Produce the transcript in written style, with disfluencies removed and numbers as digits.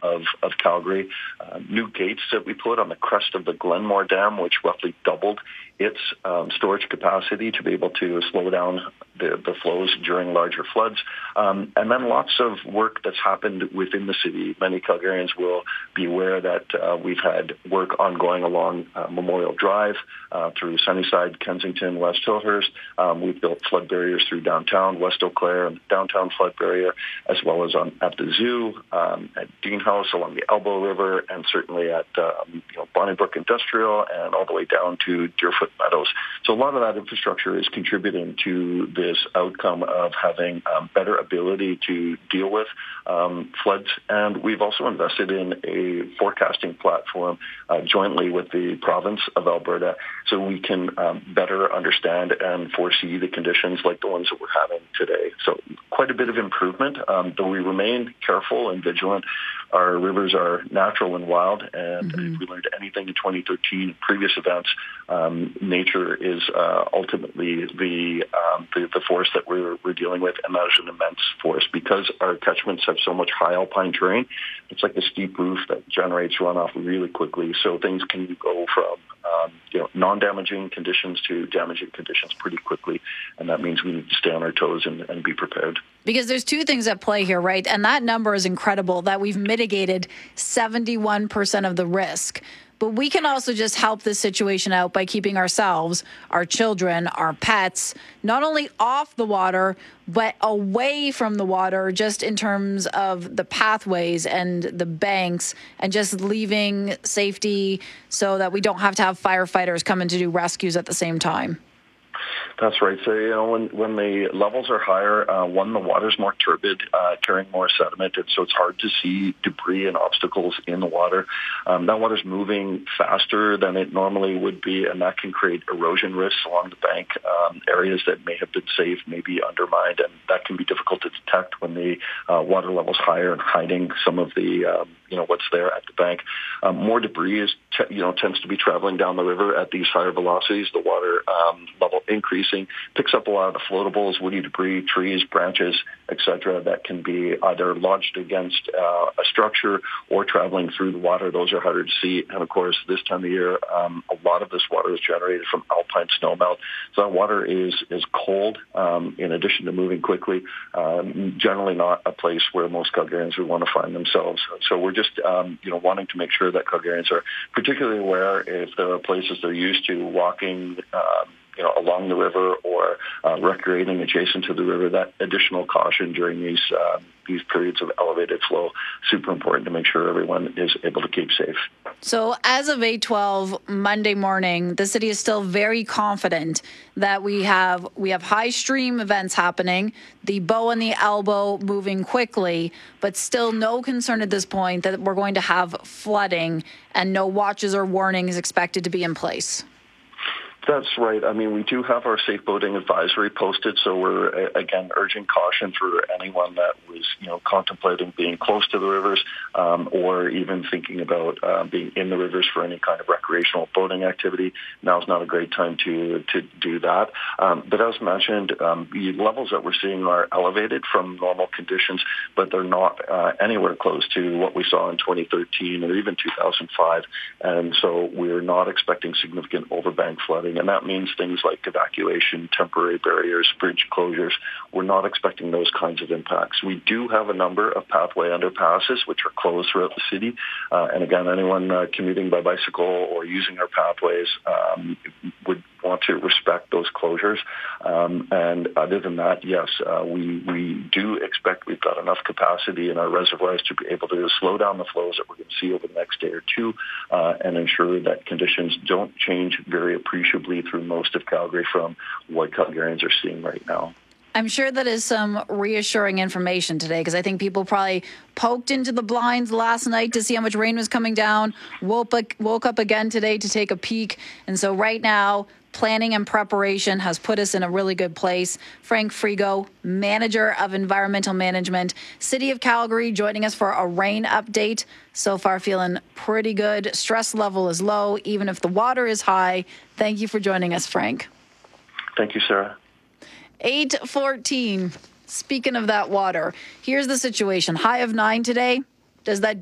of Calgary. New gates that we put on the crest of the Glenmore Dam, which roughly doubled its storage capacity to be able to slow down the flows during larger floods. And then lots of work that's happened within the city. Many Calgarians will be aware that we've had work ongoing along Memorial Drive through Sunnyside, Kensington, West Hillhurst. We've built flood barriers through downtown, West Eau Claire, and downtown flood barrier, as well as at the zoo, at Dean House, along the Elbow River, and certainly at Bonnybrook Industrial, and all the way down to Deerfoot Meadows. So a lot of that infrastructure is contributing to this outcome of having better ability to deal with floods. And we've also invested in a forecasting platform jointly with the province of Alberta, so we can better understand and foresee the conditions like the ones that we're having today. So quite a bit of improvement, though we remain careful and vigilant. Our rivers are natural and wild, and if we learned anything in 2013, previous events, nature is ultimately the force that we're dealing with, and that is an immense force. Because our catchments have so much high alpine terrain, it's like a steep roof that generates runoff really quickly, so things can go from non-damaging conditions to damaging conditions pretty quickly, and that means we need to stay on our toes and be prepared. Because there's two things at play here, right? And that number is incredible, that we've mitigated 71% of the risk. But we can also just help this situation out by keeping ourselves, our children, our pets, not only off the water, but away from the water, just in terms of the pathways and the banks, and just leaving safety so that we don't have to have firefighters come in to do rescues at the same time. That's right. So, when the levels are higher, the water's more turbid, carrying more sediment, and so it's hard to see debris and obstacles in the water. That water's moving faster than it normally would be, and that can create erosion risks along the bank. Areas that may have been safe may be undermined, and that can be difficult to detect when the water level's higher and hiding some of the what's there at the bank. More debris tends to be traveling down the river at these higher velocities. The water level increasing picks up a lot of the floatables, woody debris, trees, branches, etc., that can be either lodged against a structure or traveling through the water. Those are harder to see. And of course, this time of year, a lot of this water is generated from alpine snowmelt. So that water is cold, in addition to moving quickly. Generally not a place where most Calgarians would want to find themselves. So we're just wanting to make sure that Calgarians are particularly aware if there are places they're used to walking along the river or recreating adjacent to the river. That additional caution during these periods of elevated flow, super important to make sure everyone is able to keep safe. So as of 8/12 Monday morning, the city is still very confident that we have high stream events happening, the Bow and the Elbow moving quickly, but still no concern at this point that we're going to have flooding, and no watches or warnings expected to be in place. That's right. I mean, we do have our safe boating advisory posted, so we're, again, urging caution for anyone that was, contemplating being close to the rivers or even thinking about being in the rivers for any kind of recreational boating activity. Now's not a great time to do that. But as mentioned, the levels that we're seeing are elevated from normal conditions, but they're not anywhere close to what we saw in 2013 or even 2005. And so we're not expecting significant overbank flooding. And that means things like evacuation, temporary barriers, bridge closures. We're not expecting those kinds of impacts. We do have a number of pathway underpasses which are closed throughout the city. And again, anyone commuting by bicycle or using our pathways would want to respect those closures. And other than that, yes, we do expect we've got enough capacity in our reservoirs to be able to slow down the flows that we're going to see over the next day or two and ensure that conditions don't change very appreciably through most of Calgary from what Calgarians are seeing right now. I'm sure that is some reassuring information today, because I think people probably poked into the blinds last night to see how much rain was coming down, woke up again today to take a peek. And so right now, planning and preparation has put us in a really good place. Frank Frigo, Manager of Environmental Management, City of Calgary, joining us for a rain update. So far feeling pretty good. Stress level is low, even if the water is high. Thank you for joining us, Frank. Thank you, Sarah. 8:14. Speaking of that water, here's the situation. High of 9 today. Does that